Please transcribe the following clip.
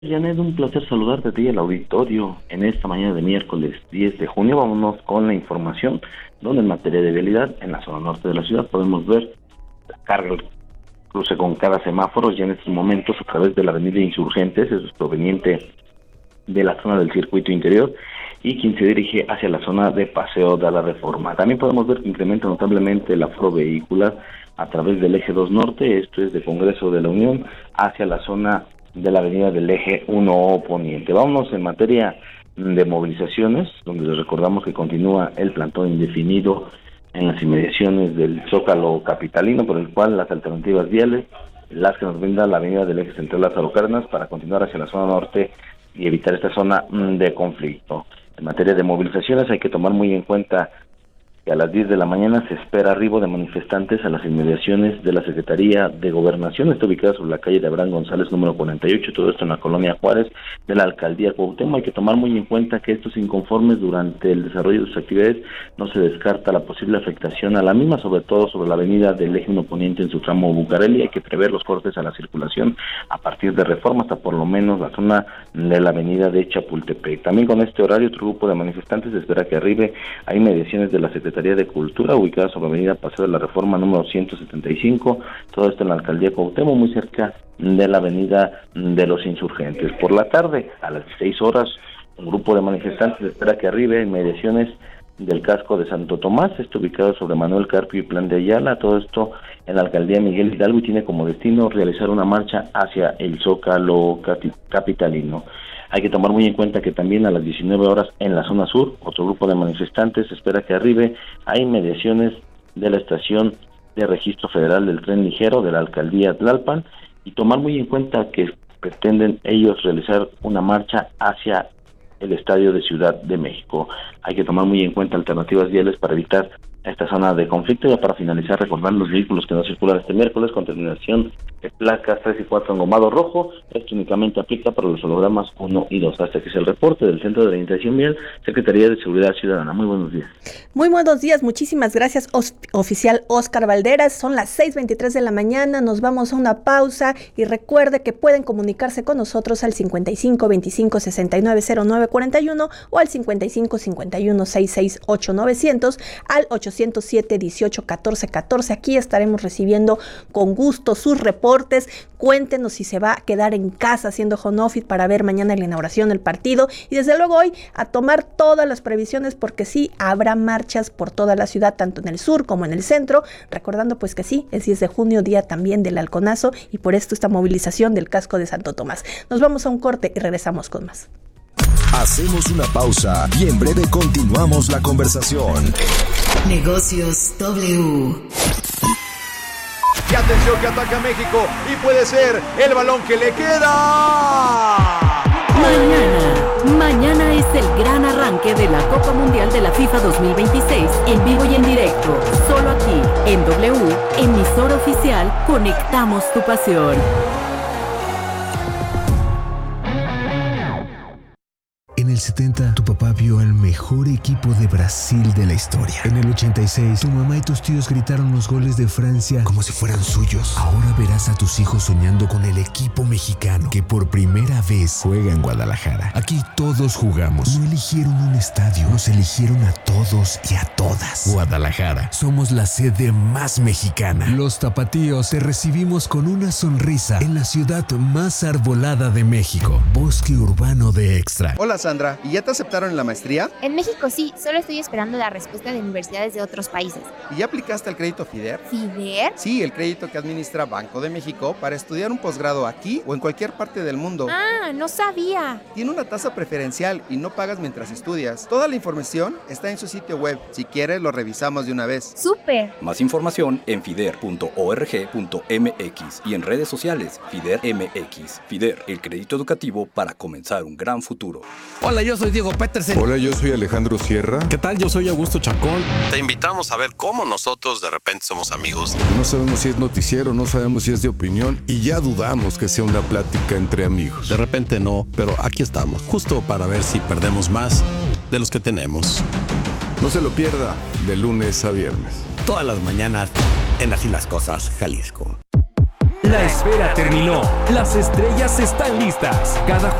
Janet, un placer saludarte a ti y al auditorio en esta mañana de miércoles 10 de junio. Vámonos con la información, donde en materia de vialidad, en la zona norte de la ciudad podemos ver carga el cruce con cada semáforo ya en estos momentos a través de la avenida Insurgentes, eso es proveniente de la zona del circuito interior, y quien se dirige hacia la zona de Paseo de la Reforma. También podemos ver que incrementa notablemente el aforo vehicular a través del eje 2 norte, esto es de Congreso de la Unión, hacia la zona de la avenida del eje 1 poniente. Vámonos en materia de movilizaciones, donde les recordamos que continúa el plantón indefinido en las inmediaciones del Zócalo capitalino, por el cual las alternativas viales, las que nos brinda la avenida del eje central Lázaro Cárdenas, para continuar hacia la zona norte y evitar esta zona de conflicto. En materia de movilizaciones hay que tomar muy en cuenta que a las 10 de la mañana se espera arribo de manifestantes a las inmediaciones de la Secretaría de Gobernación. Está ubicada sobre la calle de Abraham González número 48, todo esto en la colonia Juárez de la alcaldía Cuauhtémoc. Hay que tomar muy en cuenta que estos inconformes durante el desarrollo de sus actividades no se descarta la posible afectación a la misma, sobre todo sobre la avenida del eje 1 poniente en su tramo Bucareli. Hay que prever los cortes a la circulación a partir de Reforma hasta por lo menos la zona de la avenida de Chapultepec. También con este horario otro grupo de manifestantes espera que arribe a inmediaciones de la Secretaría de Cultura, ubicada sobre la avenida Paseo de la Reforma número 175, todo esto en la alcaldía Cuauhtémoc, muy cerca de la avenida de los Insurgentes. Por la tarde, a las 16 horas, un grupo de manifestantes espera que arribe a inmediaciones del casco de Santo Tomás, esto ubicado sobre Manuel Carpio y Plan de Ayala, todo esto en la alcaldía Miguel Hidalgo, y tiene como destino realizar una marcha hacia el Zócalo capitalino. Hay que tomar muy en cuenta que también a las 19 horas en la zona sur, otro grupo de manifestantes espera que arribe a inmediaciones de la estación de registro federal del tren ligero de la alcaldía Tlalpan, y tomar muy en cuenta que pretenden ellos realizar una marcha hacia el estadio de Ciudad de México. Hay que tomar muy en cuenta alternativas viales para evitar esta zona de conflicto. Ya para finalizar, recordar los vehículos que no circulan este miércoles con terminación de placas 3 y 4 engomado rojo. Esto únicamente aplica para los hologramas 1 y 2. Hasta que es el reporte del Centro de Orientación Vial, Secretaría de Seguridad Ciudadana. Muy buenos días. Muy buenos días, muchísimas gracias, oficial Oscar Valderas. Son las 6:23 de la mañana, nos vamos a una pausa y recuerde que pueden comunicarse con nosotros al 55 25 69 09 41 o al 55 51 66 8900 al 807 18 14 14. Aquí estaremos recibiendo con gusto sus reportes. Cuéntenos si se va a quedar en casa haciendo home office para ver mañana la inauguración del partido, y desde luego hoy a tomar todas las previsiones, porque sí habrá marchas por toda la ciudad, tanto en el sur como en el centro, recordando pues que sí, es 10 de junio, día también del halconazo, y por esto esta movilización del casco de Santo Tomás. Nos vamos a un corte y regresamos con más. Hacemos una pausa y en breve continuamos la conversación. Negocios W. Y atención, que ataca México y puede ser el balón que le queda. Mañana es el gran arranque de la Copa Mundial de la FIFA 2026 en vivo y en directo. Solo aquí, en W, emisora oficial, conectamos tu pasión. En el 70, tu papá vio al mejor equipo de Brasil de la historia. En el 86, tu mamá y tus tíos gritaron los goles de Francia como si fueran suyos. Ahora verás a tus hijos soñando con el equipo mexicano que por primera vez juega en Guadalajara. Aquí todos jugamos. No eligieron un estadio, nos eligieron a todos y a todas. Guadalajara, somos la sede más mexicana. Los tapatíos te recibimos con una sonrisa en la ciudad más arbolada de México. Bosque urbano de Extra. Hola Sandra, ¿y ya te aceptaron en la maestría? En México sí, solo estoy esperando la respuesta de universidades de otros países. ¿Y ya aplicaste al crédito FIDER? ¿FIDER? Sí, el crédito que administra Banco de México para estudiar un posgrado aquí o en cualquier parte del mundo. Ah, no sabía. Tiene una tasa preferencial y no pagas mientras estudias. Toda la información está en su sitio web. Si quieres, lo revisamos de una vez. ¡Súper! Más información en fider.org.mx y en redes sociales FIDER MX. FIDER, el crédito educativo para comenzar un gran futuro. Hola, yo soy Diego Petersen. Hola, yo soy Alejandro Sierra. ¿Qué tal? Yo soy Augusto Chacón. Te invitamos a ver cómo nosotros de repente somos amigos. No sabemos si es noticiero, no sabemos si es de opinión y ya dudamos que sea una plática entre amigos. De repente no, pero aquí estamos, justo para ver si perdemos más de los que tenemos. No se lo pierda, de lunes a viernes. Todas las mañanas en Así las Cosas, Jalisco. La espera terminó. Las estrellas están listas. Cada